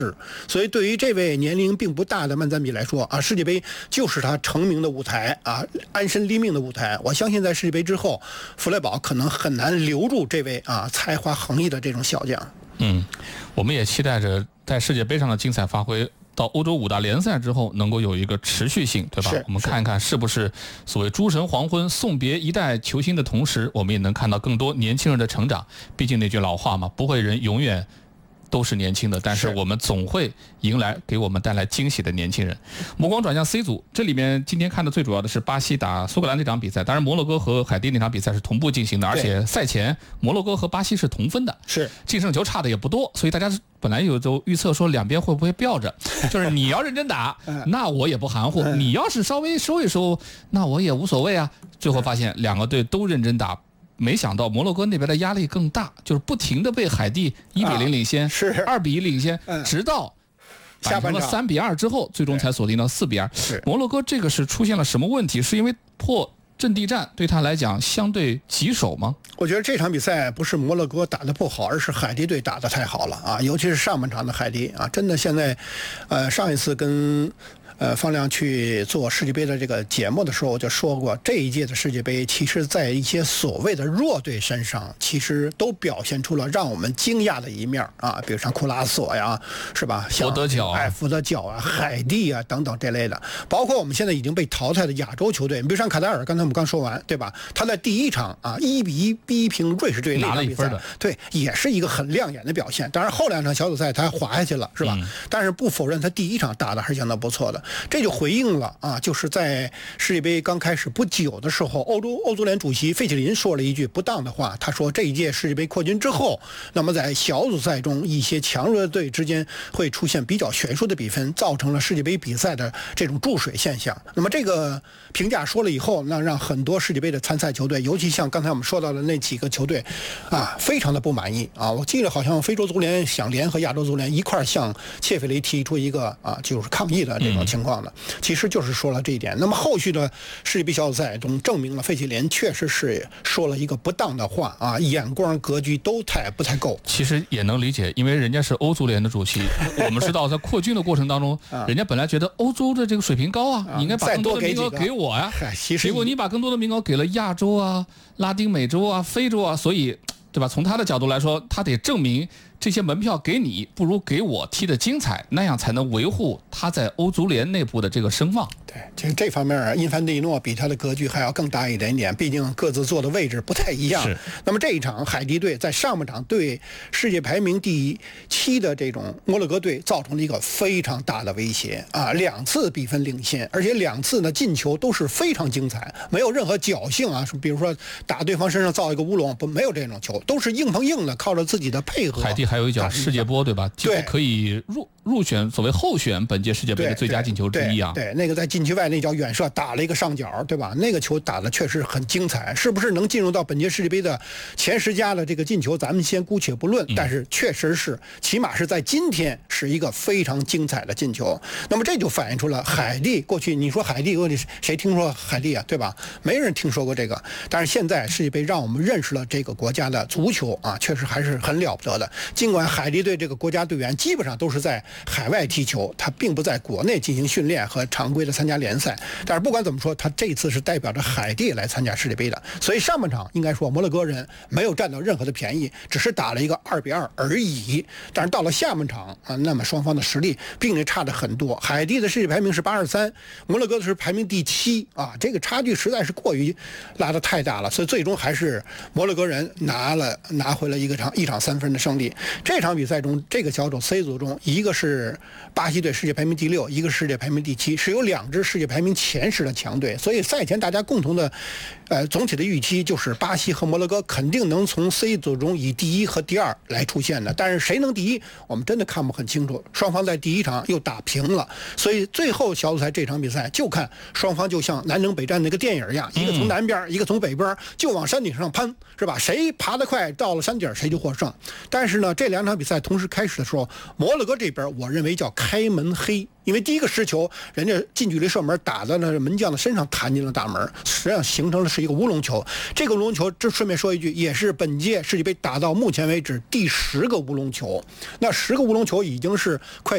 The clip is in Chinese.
所以对于这位年龄并不大的曼赞比来说啊，世界杯就是他成名的舞台啊，安身立命的舞台。我相信在世界杯之后，弗雷堡可能很难留住这位啊才华横溢的这种小将。 我们也期待着在世界杯上的精彩发挥，到欧洲5大联赛之后能够有一个持续性，对吧？我们看一看是不是所谓诸神黄昏送别一代球星的同时，我们也能看到更多年轻人的成长。毕竟那句老话嘛，不会人永远都是年轻的，但是我们总会迎来给我们带来惊喜的年轻人。目光转向 C 组，这里面今天看的最主要的是巴西打苏格兰这场比赛，当然摩洛哥和海地那场比赛是同步进行的，而且赛前摩洛哥和巴西是同分的， 是净胜球差的也不多，所以大家本来有就预测说两边会不会吊着，就是你要认真打，那我也不含糊；你要是稍微收一收，那我也无所谓啊。最后发现两个队都认真打。没想到摩洛哥那边的压力更大，就是不停的被海地1-0领先， 是 2-1领先，直到下半场 3-2之后，最终才锁定到4-2。摩洛哥这个是出现了什么问题？是因为破阵地战对他来讲相对棘手吗？ 我觉得这场比赛不是摩洛哥打得不好，而是海地队打得太好了啊！尤其是上半场的海地啊，真的现在，上一次跟方亮去做世界杯的这个节目的时候，我就说过，这一届的世界杯，其实在一些所谓的弱队身上，其实都表现出了让我们惊讶的一面啊，比如像库拉索呀，是吧？ 福德角啊，海地啊等等这类的，包括我们现在已经被淘汰的亚洲球队，比如像卡塔尔，刚才我们刚说完，对吧？他在第一场啊1-1逼平瑞士队拿了1分的， 对，也是一个很亮眼的表现。当然后2场小组赛他还滑下去了，是吧？但是不否认他第一场打的还是相当不错的。这就回应了啊，就是在世界杯刚开始不久的时候，欧足联主席费切林说了一句不当的话，他说这一届世界杯扩军之后，那么在小组赛中一些强弱队之间会出现比较悬殊的比分，造成了世界杯比赛的这种注水现象。那么这个评价说了以后，那让很多世界杯的参赛球队，尤其像刚才我们说到的那几个球队啊，非常的不满意啊。我记得好像非洲足联想联合亚洲足联一块向切菲雷提出一个啊，就是抗议的这种情况的。其实就是说了这一点。那么后续的世界杯小组赛中证明了费切林确实是说了一个不当的话啊，眼光格局都不太够。 其实也能理解，因为人家是欧足联的主席，我们知道在扩军的过程当中，人家本来觉得欧洲的这个水平高啊，你应该把更多的名额给我呀，结果你把更多的名额给了亚洲啊、拉丁美洲啊、非洲啊，所以对吧？从他的角度来说，他得证明这些门票给你不如给我踢得精彩，那样才能维护他在欧足联内部的这个声望。 对，其实这方面因凡蒂诺比他的格局还要更大一点点，毕竟各自坐的位置不太一样。那么这一场海地队在上半场对世界排名第7的这种摩洛哥队造成了一个非常大的威胁啊，2次比分领先，而且2次呢进球都是非常精彩，没有任何侥幸啊，比如说打对方身上造一个乌龙，没有这种球，都是硬碰硬的，靠着自己的配合。 海地还有一脚世界波，对吧？几乎可以入选所谓候选本届世界杯的最佳进球之一啊。 对，那个在禁区外那脚远射打了一个上角，对吧？那个球打的确实很精彩，是不是能进入到本届世界杯的前10佳的这个进球，咱们先姑且不论，但是确实是，起码是在今天是一个非常精彩的进球。那么这就反映出了海地过去，你说海地，谁听说海地啊，对吧？没人听说过这个，但是现在世界杯让我们认识了这个国家的足球啊，确实还是很了不得的。尽管海地队这个国家队员基本上都是在海外踢球，他并不在国内进行训练和常规的参加联赛，但是不管怎么说，他这次是代表着海地来参加世界杯的，所以上半场应该说摩洛哥人没有占到任何的便宜，只是打了一个2-2而已。但是到了下半场啊，那么双方的实力并且差得很多，海地的世界排名是83，摩洛哥的是排名第7啊，这个差距实在是过于拉得太大了，所以最终还是摩洛哥人拿回了一场3分的胜利。这场比赛中，这个小组 C 组中，一个是巴西队世界排名第6，一个世界排名第7，是有2支世界排名前10的强队，所以赛前大家共同的总体的预期就是巴西和摩洛哥肯定能从 C 组中以第1和第2来出现的，但是谁能第1我们真的看不很清楚，双方在第1场又打平了，所以最后小组赛这场比赛就看双方就像南征北战那个电影一样，一个从南边一个从北边，就往山顶上攀，是吧？谁爬得快到了山顶谁就获胜。但是呢，这2场比赛同时开始的时候，摩洛哥这边我认为叫开门黑，因为第一个失球，人家近距离射门打在了门将的身上，弹进了大门，实际上形成的是一个乌龙球。这个乌龙球，这顺便说一句，也是本届世界杯打到目前为止第10个乌龙球。那10个乌龙球已经是快